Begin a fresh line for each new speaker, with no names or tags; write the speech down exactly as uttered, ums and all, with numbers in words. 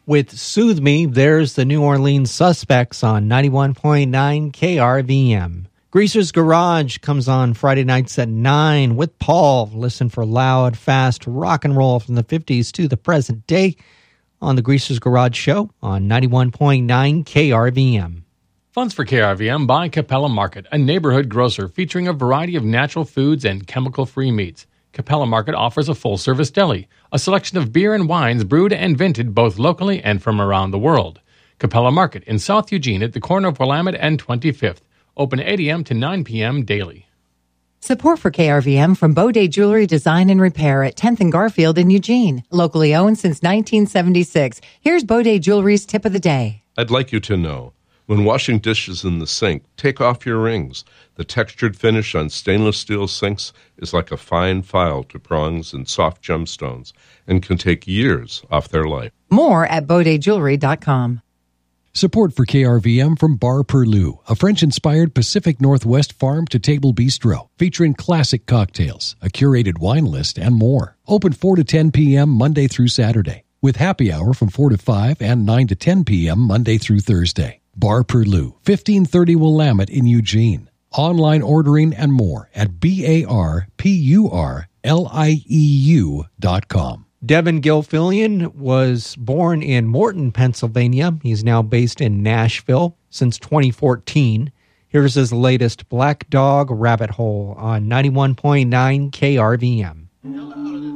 With Soothe Me, there's the New Orleans Suspects on ninety-one point nine K R V M. Greaser's Garage comes on Friday nights at nine with Paul. Listen for loud, fast rock and roll from the fifties to the present day on the Greaser's Garage Show on ninety-one point nine K R V M.
Funds for K R V M by Capella Market, a neighborhood grocer featuring a variety of natural foods and chemical-free meats. Capella Market offers a full-service deli, a selection of beer and wines brewed and vented both locally and from around the world. Capella Market in South Eugene at the corner of Willamette and twenty-fifth. Open eight a.m. to nine p.m. daily.
Support for K R V M from Baudet Jewelry Design and Repair at tenth and Garfield in Eugene. Locally owned since nineteen seventy-six. Here's Baudet Jewelry's tip of the day.
I'd like you to know, when washing dishes in the sink, take off your rings. The textured finish on stainless steel sinks is like a fine file to prongs and soft gemstones and can take years off their life.
More at baudet jewelry dot com.
Support for K R V M from Bar Perlou, a French-inspired Pacific Northwest farm-to-table bistro featuring classic cocktails, a curated wine list, and more. Open four to ten p.m. Monday through Saturday, with happy hour from four to five and nine to ten p.m. Monday through Thursday. Bar Perlou, fifteen thirty Willamette in Eugene. Online ordering and more at B A R P U R L I E U dot com.
Devin Gilfillian was born in Morton, Pennsylvania. He's now based in Nashville since twenty fourteen. Here's his latest Black Dog Rabbit Hole on ninety-one point nine K R V M.